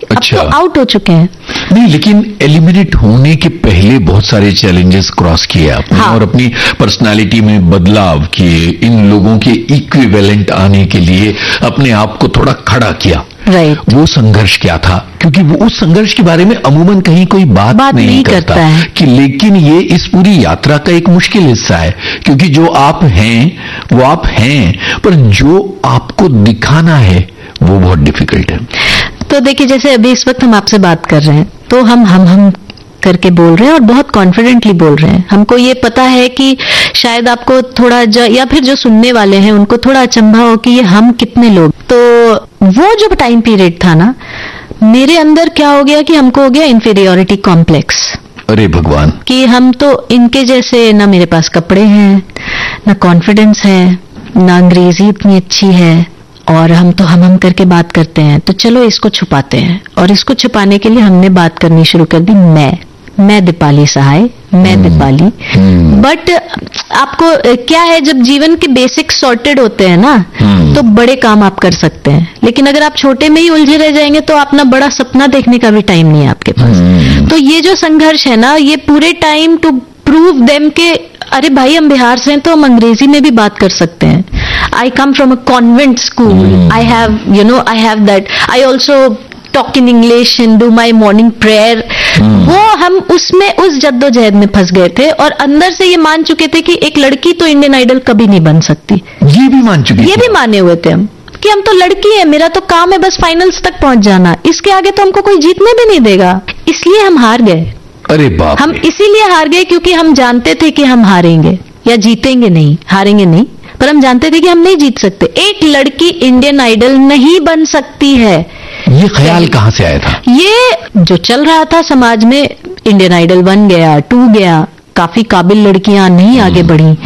अच्छा। अब तो आउट हो चुके हैं। नहीं, लेकिन एलिमिनेट होने के पहले बहुत सारे चैलेंजेस क्रॉस किए आपने। हाँ। और अपनी पर्सनालिटी में बदलाव किए, इन लोगों के इक्विवेलेंट आने के लिए अपने आप को थोड़ा खड़ा किया। राइट। वो संघर्ष क्या था? क्योंकि वो उस संघर्ष के बारे में अमूमन कहीं कोई बात नहीं करता है कि, लेकिन ये इस पूरी यात्रा का एक मुश्किल हिस्सा है, क्योंकि जो आप हैं वो आप हैं, पर जो आपको दिखाना है वो बहुत डिफिकल्ट है। तो देखिए, जैसे अभी इस वक्त हम आपसे बात कर रहे हैं तो हम करके बोल रहे हैं और बहुत कॉन्फिडेंटली बोल रहे हैं। हमको ये पता है कि शायद आपको थोड़ा या फिर जो सुनने वाले हैं उनको थोड़ा अचंभा हो कि ये हम कितने लोग। तो वो जो टाइम पीरियड था ना, मेरे अंदर क्या हो गया कि हमको हो गया इंफीरियोरिटी कॉम्प्लेक्स। अरे भगवान! कि हम तो इनके जैसे, ना मेरे पास कपड़े हैं, ना कॉन्फिडेंस है, ना अंग्रेजी इतनी अच्छी है, और हम तो हम करके बात करते हैं, तो चलो इसको छुपाते हैं। और इसको छुपाने के लिए हमने बात करनी शुरू कर दी, मैं दीपाली सहाय, मैं दीपाली। बट आपको क्या है, जब जीवन के बेसिक सॉर्टेड होते हैं ना, तो बड़े काम आप कर सकते हैं। लेकिन अगर आप छोटे में ही उलझे रह जाएंगे तो अपना बड़ा सपना देखने का भी टाइम नहीं है आपके पास। तो ये जो संघर्ष है ना, ये पूरे टाइम टू प्रूव देम के अरे भाई, हम बिहार से हैं तो हम अंग्रेजी में भी बात कर सकते हैं। I come from a convent school. I have that. I also talk in English and do my morning prayer. वो हम उसमें उस जद्दोजहद में फंस गए थे और अंदर से ये मान चुके थे कि एक लड़की तो इंडियन आइडल कभी नहीं बन सकती। ये भी माने हुए थे हम कि हम तो लड़की है, मेरा तो काम है बस फाइनल्स तक पहुंच जाना, इसके आगे तो हमको कोई जीतने भी नहीं देगा। इसलिए हम हार गए। अरे बाप! हम इसीलिए हार गए क्योंकि हम जानते थे कि हम हारेंगे या जीतेंगे नहीं, हारेंगे नहीं, पर हम जानते थे कि हम नहीं जीत सकते। एक लड़की इंडियन आइडल नहीं बन सकती है। ये ख्याल कहां से आया था? ये जो चल रहा था समाज में, इंडियन आइडल 1 गया, 2 गया, काफी काबिल लड़कियां नहीं आगे बढ़ी।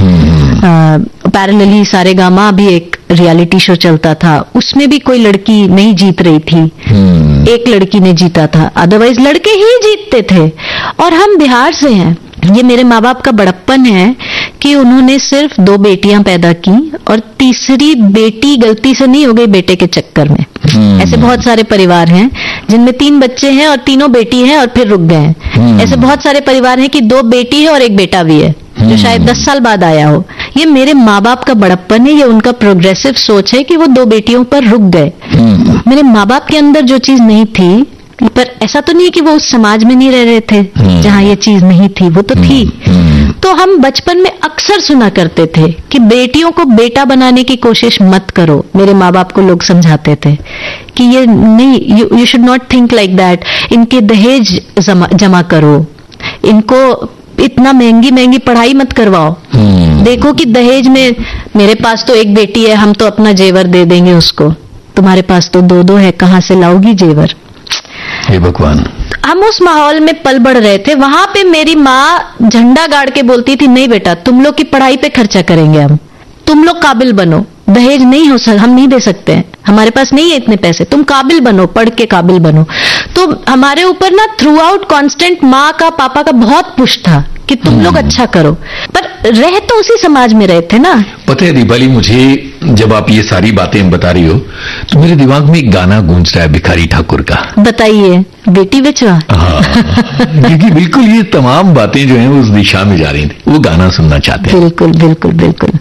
पैरेलली सारेगामा भी एक रियलिटी शो चलता था, उसमें भी कोई लड़की नहीं जीत रही थी। एक लड़की ने जीता था, अदरवाइज लड़के ही जीतते थे। और हम बिहार से हैं, ये मेरे माँ बाप का बड़प्पन है कि उन्होंने सिर्फ 2 बेटियां पैदा की और तीसरी बेटी गलती से नहीं हो गई बेटे के चक्कर में। ऐसे बहुत सारे परिवार हैं जिनमें 3 बच्चे हैं और तीनों बेटी हैं और फिर रुक गए हैं। ऐसे बहुत सारे परिवार हैं कि 2 बेटी है और 1 बेटा भी है, जो शायद 10 साल बाद आया हो। ये मेरे माँ बाप का बड़प्पन है, ये उनका प्रोग्रेसिव सोच है कि वो 2 बेटियों पर रुक गए। मेरे माँ बाप के अंदर जो चीज नहीं थी, पर ऐसा तो नहीं कि वो उस समाज में नहीं रह रहे थे जहां ये चीज नहीं थी, वो तो थी। तो हम बचपन में अक्सर सुना करते थे कि बेटियों को बेटा बनाने की कोशिश मत करो। मेरे माँ बाप को लोग समझाते थे कि ये नहीं, you should not think like that, इनके दहेज जमा करो, इनको इतना महंगी पढ़ाई मत करवाओ। देखो कि दहेज में, मेरे पास तो 1 बेटी है, हम तो अपना जेवर दे देंगे उसको, तुम्हारे पास तो 2-2 है, कहां से लाओगी जेवर? हे भगवान! हम उस माहौल में पल बढ़ रहे थे। वहां पे मेरी माँ झंडा गाड़ के बोलती थी, नहीं बेटा, तुम लोग की पढ़ाई पे खर्चा करेंगे हम, तुम लोग काबिल बनो, दहेज नहीं हो हम नहीं दे सकते हैं, हमारे पास नहीं है इतने पैसे, तुम काबिल बनो, पढ़ के काबिल बनो। तो हमारे ऊपर ना थ्रू आउट कांस्टेंट माँ का, पापा का बहुत पुश था कि तुम लोग अच्छा करो, पर रह तो उसी समाज में रहे थे ना। पता है दीपाली, मुझे जब आप ये सारी बातें बता रही हो तो मेरे दिमाग में एक गाना गूंज रहा है भिखारी ठाकुर का। बताइए। बेटी बेचवा? हाँ, क्योंकि बिल्कुल ये तमाम बातें जो हैं उस दिशा में जा रही थी, वो गाना सुनना चाहते हैं। बिल्कुल बिल्कुल बिल्कुल।